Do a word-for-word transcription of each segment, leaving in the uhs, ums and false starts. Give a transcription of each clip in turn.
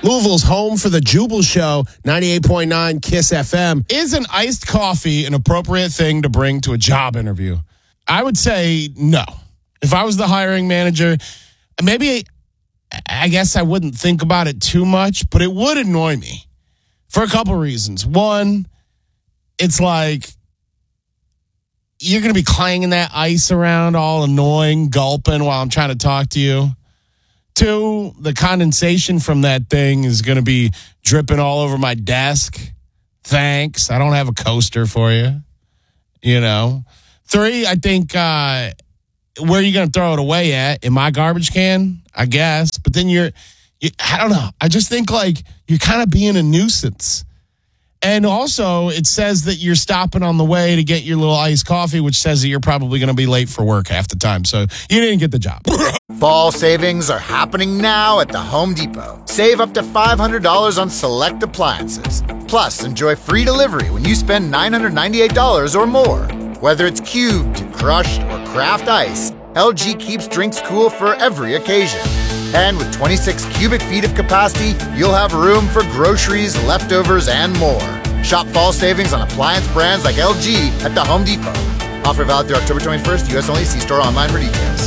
Louisville's home for the Jubal Show, ninety-eight point nine KISS F M. Is an iced coffee an appropriate thing to bring to a job interview? I would say no. If I was the hiring manager, maybe I guess I wouldn't think about it too much, but it would annoy me for a couple reasons. One, it's like you're going to be clanging that ice around all annoying, gulping while I'm trying to talk to you. Two, the condensation from that thing is going to be dripping all over my desk. Thanks. I don't have a coaster for you. You know. Three, I think, uh, where are you going to throw it away at? In my garbage can? I guess. But then you're, you, I don't know. I just think like you're kind of being a nuisance. And also, it says that you're stopping on the way to get your little iced coffee, which says that you're probably going to be late for work half the time. So you didn't get the job. Fall savings are happening now at the Home Depot. Save up to five hundred dollars on select appliances. Plus, enjoy free delivery when you spend nine hundred ninety-eight dollars or more. Whether it's cubed, crushed, or craft ice, L G keeps drinks cool for every occasion. And with twenty-six cubic feet of capacity, you'll have room for groceries, leftovers, and more. Shop fall savings on appliance brands like L G at the Home Depot. Offer valid through October twenty-first. U S only. See store online for details.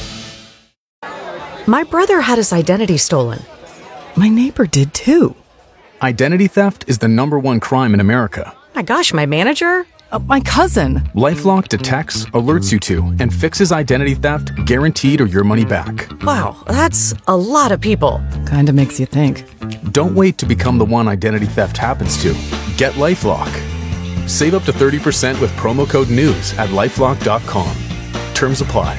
My brother had his identity stolen. My neighbor did too. Identity theft is the number one crime in America. My gosh, my manager? Uh, my cousin. LifeLock detects, alerts you to, and fixes identity theft guaranteed or your money back. Wow, that's a lot of people. Kinda makes you think. Don't wait to become the one identity theft happens to. Get LifeLock. Save up to thirty percent with promo code NEWS at lifelock dot com. Terms apply.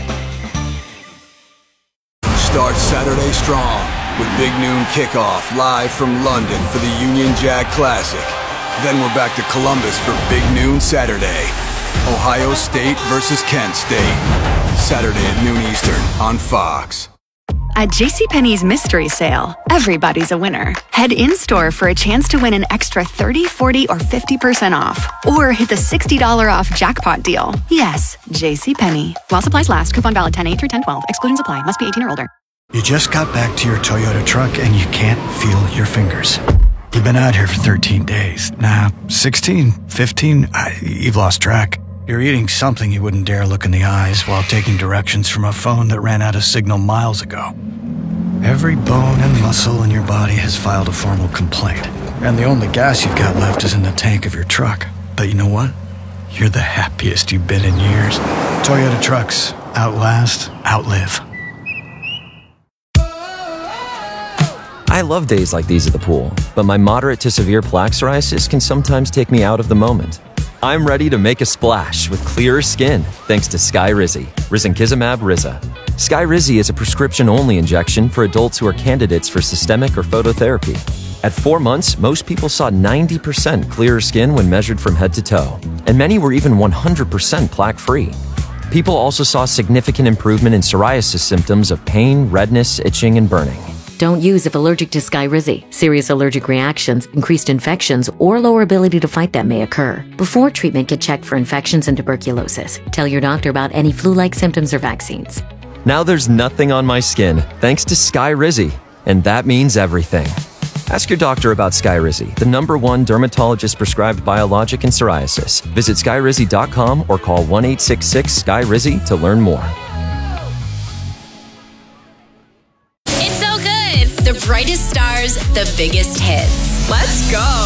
Start Saturday strong with Big Noon Kickoff live from London for the Union Jack Classic. Then we're back to Columbus for Big Noon Saturday. Ohio State versus Kent State. Saturday at noon Eastern on Fox. At JCPenney's Mystery Sale, everybody's a winner. Head in-store for a chance to win an extra thirty, forty, or fifty percent off. Or hit the sixty dollars off jackpot deal. Yes, JCPenney. While supplies last, coupon valid ten eight through ten twelve. Exclusions apply. Must be eighteen or older. You just got back to your Toyota truck and you can't feel your fingers. You've been out here for thirteen days. Nah, sixteen, fifteen, I, you've lost track. You're eating something you wouldn't dare look in the eyes while taking directions from a phone that ran out of signal miles ago. Every bone and muscle in your body has filed a formal complaint. And the only gas you've got left is in the tank of your truck. But you know what? You're the happiest you've been in years. Toyota trucks. Outlast, outlive. I love days like these at the pool, but my moderate to severe plaque psoriasis can sometimes take me out of the moment. I'm ready to make a splash with clearer skin thanks to Skyrizi, risankizumab Riza. Skyrizi is a prescription-only injection for adults who are candidates for systemic or phototherapy. At four months, most people saw ninety percent clearer skin when measured from head to toe, and many were even one hundred percent plaque-free. People also saw significant improvement in psoriasis symptoms of pain, redness, itching, and burning. Don't use if allergic to Skyrizi. Serious allergic reactions, increased infections, or lower ability to fight them may occur. Before treatment, get checked for infections and tuberculosis. Tell your doctor about any flu-like symptoms or vaccines. Now there's nothing on my skin thanks to Skyrizi, and that means everything. Ask your doctor about Skyrizi, the number one dermatologist-prescribed biologic in psoriasis. Visit skyrizi dot com or call one eight six six Skyrizi to learn more. The brightest stars, the biggest hits. Let's go.